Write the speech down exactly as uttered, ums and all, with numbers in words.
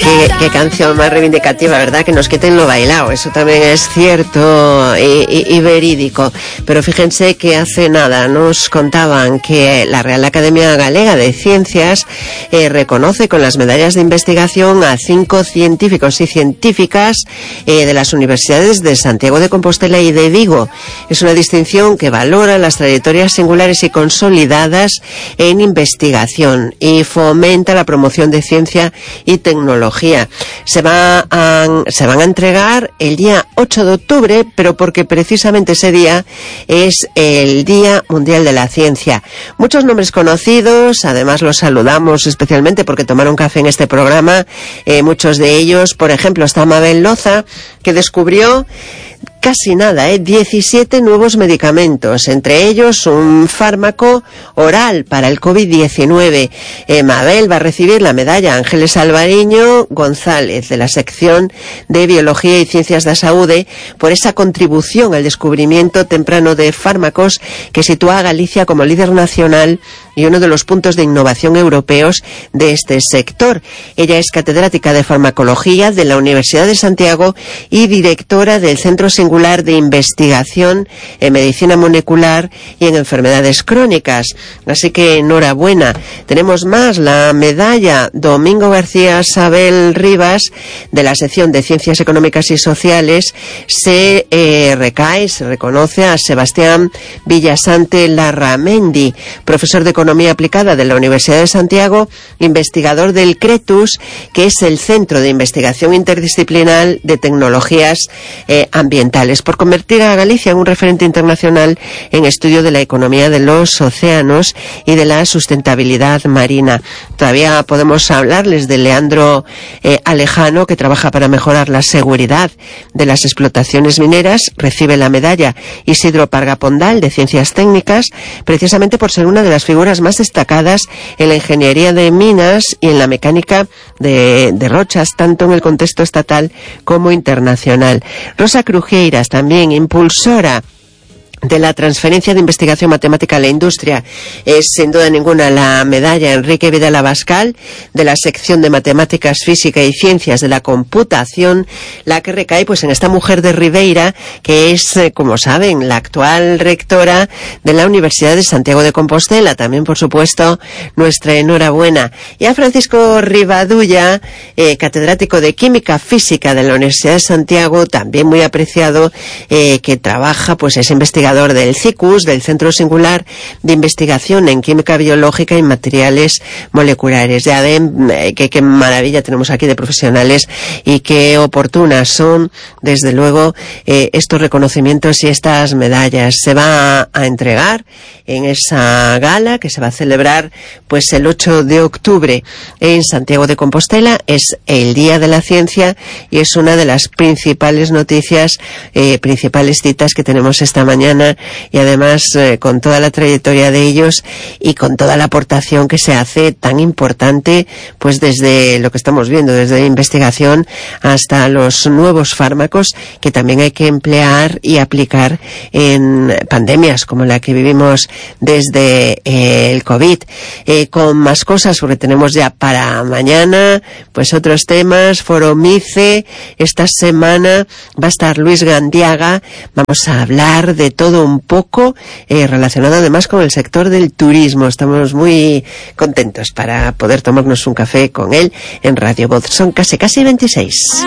Qué, qué canción más reivindicativa, ¿verdad? Que nos quiten lo bailado, eso también es cierto y, y, y verídico. Pero fíjense que hace nada nos contaban que la Real Academia Galega de Ciencias eh, reconoce con las medallas de investigación a cinco científicos y científicas eh, de las universidades de Santiago de Compostela y de Vigo. Es una distinción que valora las trayectorias singulares y consolidadas en investigación y fomenta la promoción de ciencia y tecnología. Se, va a, se van a entregar el día ocho de octubre, pero porque precisamente ese día es el Día Mundial de la Ciencia. Muchos nombres conocidos, además los saludamos especialmente porque tomaron café en este programa. Eh, muchos de ellos, por ejemplo, está Mabel Loza, que descubrió casi nada, ¿eh? diecisiete nuevos medicamentos, entre ellos un fármaco oral para el COVID diecinueve. Eh, Mabel va a recibir la medalla Ángeles Alvariño González de la sección de Biología y Ciencias da Saúde por esa contribución al descubrimiento temprano de fármacos que sitúa a Galicia como líder nacional y uno de los puntos de innovación europeos de este sector. Ella es catedrática de farmacología de la Universidad de Santiago y directora del Centro Singular de Investigación en Medicina Molecular y en Enfermedades Crónicas. Así que enhorabuena. Tenemos más, la medalla Domingo García Sabel Rivas de la sección de Ciencias Económicas y Sociales se eh, recae, se reconoce a Sebastián Villasante Larramendi, profesor de Economía Aplicada de la Universidad de Santiago, investigador del CRETUS, que es el Centro de Investigación Interdisciplinar de Tecnologías eh, Ambientales, por convertir a Galicia en un referente internacional en estudio de la economía de los océanos y de la sustentabilidad marina. Todavía podemos hablarles de Leandro eh, Alejano, que trabaja para mejorar la seguridad de las explotaciones mineras. Recibe la medalla Isidro Parga Pondal de Ciencias Técnicas, precisamente por ser una de las figuras más destacadas en la ingeniería de minas y en la mecánica de, de rochas, tanto en el contexto estatal como internacional. Rosa Crujeiras, también impulsora de la transferencia de investigación matemática a la industria, es sin duda ninguna la medalla Enrique Vidal Abascal de la sección de Matemáticas, Física y Ciencias de la Computación, la que recae pues en esta mujer de Ribeira, que es, eh, como saben, la actual rectora de la Universidad de Santiago de Compostela. También, por supuesto, nuestra enhorabuena. Y a Francisco Rivadulla, eh, catedrático de Química Física de la Universidad de Santiago, también muy apreciado, eh, que trabaja, pues es investigador del CICUS, del Centro Singular de Investigación en Química Biológica y Materiales Moleculares. Ya ven eh, que qué maravilla tenemos aquí de profesionales y qué oportunas son, desde luego, eh, estos reconocimientos y estas medallas. Se va a, a entregar en esa gala que se va a celebrar pues el ocho de octubre en Santiago de Compostela. Es el Día de la Ciencia y es una de las principales noticias, eh, principales citas que tenemos esta mañana, y además eh, con toda la trayectoria de ellos y con toda la aportación que se hace tan importante, pues desde lo que estamos viendo, desde la investigación hasta los nuevos fármacos que también hay que emplear y aplicar en pandemias como la que vivimos desde eh, el COVID. Eh, con más cosas, porque tenemos ya para mañana pues otros temas. Foro MICE, esta semana va a estar Luis Gandiaga, vamos a hablar de todo un poco eh, relacionado además con el sector del turismo. Estamos muy contentos para poder tomarnos un café con él en Radio Voz. Son casi casi veintiséis.